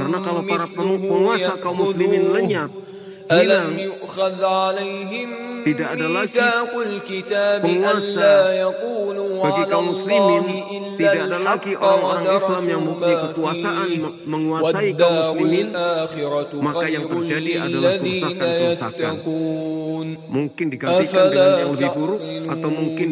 Karena kalau para penguasa kaum muslimin lenyap, hilang, tidak ada lagi penguasa bagi kaum muslimin, tidak ada lagi orang-orang Islam yang mempunyai kekuasaan menguasai kaum muslimin, maka yang terjadi adalah kerusakan-kerusakan. Mungkin digantikan dengan yang lebih buruk, atau mungkin